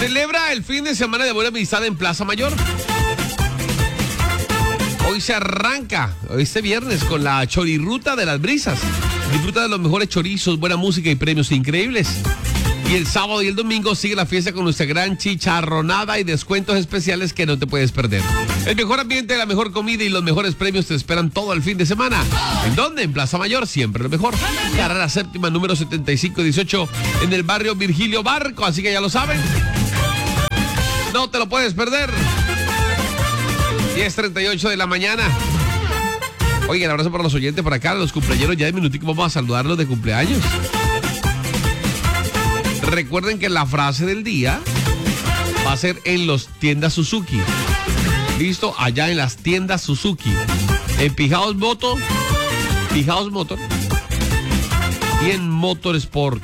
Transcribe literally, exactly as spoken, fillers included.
Celebra el fin de semana de buena amistad en Plaza Mayor. Hoy se arranca, este viernes, con la chorirruta de las brisas. Disfruta de los mejores chorizos, buena música y premios increíbles. Y el sábado y el domingo sigue la fiesta con nuestra gran chicharronada y descuentos especiales que no te puedes perder. El mejor ambiente, la mejor comida y los mejores premios te esperan todo el fin de semana. ¿En dónde? En Plaza Mayor, siempre lo mejor. Carrera Séptima, número setenta y cinco dieciocho, en el barrio Virgilio Barco, así que ya lo saben. No te lo puedes perder. diez treinta y ocho de la mañana. Oigan, abrazo para los oyentes por acá, los cumpleaños. Ya de minutico vamos a saludarlos de cumpleaños. Recuerden que la frase del día va a ser en los tiendas Suzuki. Listo, allá en las tiendas Suzuki. En Pijaos Moto, Pijaos Motor y en Motorsport.